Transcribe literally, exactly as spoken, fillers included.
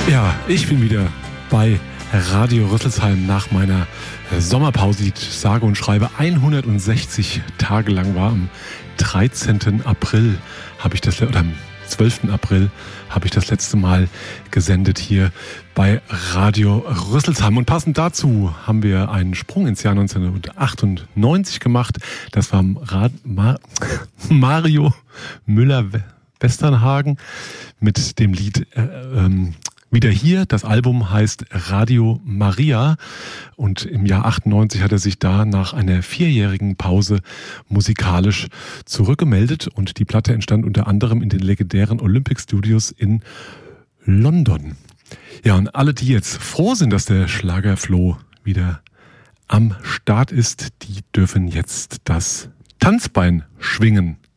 Ja, ich bin wieder bei Radio Rüsselsheim nach meiner Sommerpause, die sage und schreibe hundertsechzig Tage lang war. Am dreizehnten April habe ich das, oder am zwölften April habe ich das letzte Mal gesendet hier bei Radio Rüsselsheim. Und passend dazu haben wir einen Sprung ins Jahr neunzehnhundertachtundneunzig gemacht. Das war Rad, Mar, Mario Müller-Westernhagen mit dem Lied äh, ähm, Wieder hier. Das Album heißt Radio Maria und im Jahr achtundneunzig hat er sich da nach einer vierjährigen Pause musikalisch zurückgemeldet und die Platte entstand unter anderem in den legendären Olympic Studios in London. Ja, und alle, die jetzt froh sind, dass der Schlagerfloh wieder am Start ist, die dürfen jetzt das Tanzbein schwingen.